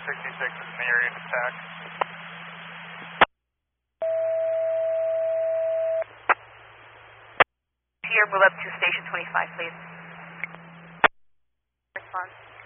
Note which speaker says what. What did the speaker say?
Speaker 1: 66 is in the area of attack.
Speaker 2: Here, move up to station 25, please.
Speaker 3: Response.